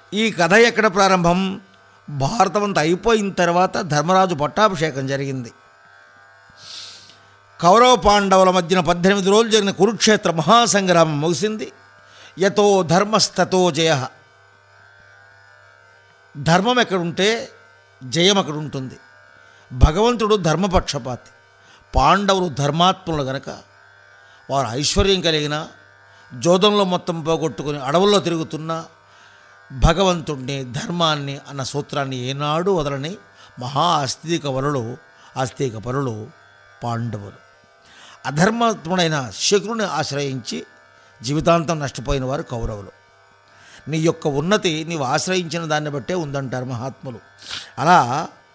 ఈ కథ ఎక్కడ ప్రారంభం? భారతం అంతా అయిపోయిన తర్వాత ధర్మరాజు పట్టాభిషేకం జరిగింది. కౌరవ పాండవుల మధ్యన 18 రోజులు జరిగిన కురుక్షేత్ర మహాసంగ్రామం ముగిసింది. యతో ధర్మస్తతో జయ. ధర్మం ఎక్కడుంటే జయం అక్కడ ఉంటుంది. భగవంతుడు ధర్మపక్షపాతి. పాండవులు ధర్మాత్ములు గనక వారు ఐశ్వర్యం కలిగిన జోదంలో మొత్తం పోగొట్టుకుని అడవుల్లో తిరుగుతున్న భగవంతుడిని ధర్మాన్ని అన్న సూత్రాన్ని ఏనాడు వదలని మహా ఆస్తిక పరులు పాండవులు. అధర్మాత్ముడైన శకుని ఆశ్రయించి జీవితాంతం నష్టపోయిన వారు కౌరవులు. నీ యొక్క ఉన్నతి నీవు ఆశ్రయించిన దాన్ని బట్టే ఉందంటారు మహాత్ములు. అలా